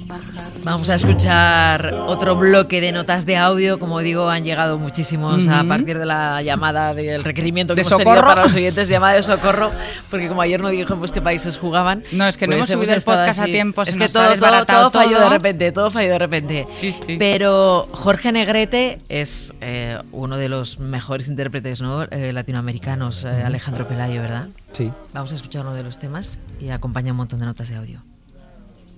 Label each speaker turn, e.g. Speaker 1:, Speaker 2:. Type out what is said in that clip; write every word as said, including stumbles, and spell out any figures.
Speaker 1: Vamos a escuchar otro bloque de notas de audio. Como digo, han llegado muchísimos uh-huh. a partir de la llamada del requerimiento que
Speaker 2: ¿De
Speaker 1: hemos
Speaker 2: socorro?
Speaker 1: tenido para los oyentes, llamada de socorro, porque como ayer no dijimos qué países jugaban.
Speaker 2: No, es que no
Speaker 1: pues
Speaker 2: hemos subido el podcast
Speaker 1: así.
Speaker 2: a tiempo, se
Speaker 1: es que
Speaker 2: nos
Speaker 1: todo,
Speaker 2: ha desbaratado
Speaker 1: todo, todo falló
Speaker 2: todo.
Speaker 1: de repente, todo falló de repente.
Speaker 2: Sí, sí.
Speaker 1: Pero Jorge Negrete es eh, uno de los mejores intérpretes, ¿no? eh, latinoamericanos, eh, Alejandro Pelayo, ¿verdad?
Speaker 3: Sí.
Speaker 1: Vamos a escuchar uno de los temas y acompaña un montón de notas de audio.